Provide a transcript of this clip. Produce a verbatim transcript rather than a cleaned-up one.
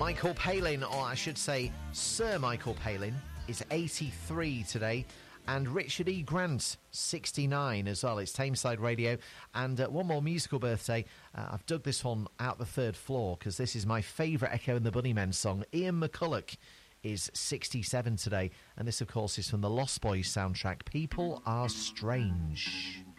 Michael Palin, or I should say Sir Michael Palin, is eighty-three today. And Richard E. Grant, sixty-nine as well. It's Tameside Radio. And uh, one more musical birthday. Uh, I've dug this one out the third floor because this is my favourite Echo and the Bunnymen song. Ian McCulloch is sixty-seven today. And this, of course, is from the Lost Boys soundtrack, People Are Strange.